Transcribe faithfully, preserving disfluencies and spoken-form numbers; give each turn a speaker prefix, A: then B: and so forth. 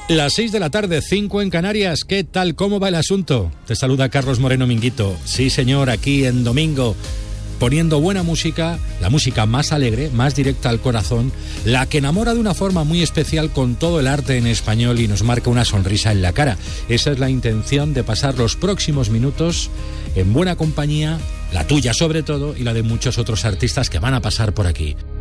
A: Las seis de la tarde, cinco en Canarias. ¿Qué tal? ¿Cómo va el asunto? Te saluda Carlos Moreno Minguito. Sí, señor, aquí en domingo, poniendo buena música, la música más alegre, más directa al corazón, la que enamora de una forma muy especial con todo el arte en español y nos marca una sonrisa en la cara. Esa es la intención de pasar los próximos minutos en buena compañía, la tuya sobre todo, y la de muchos otros artistas que van a pasar por aquí.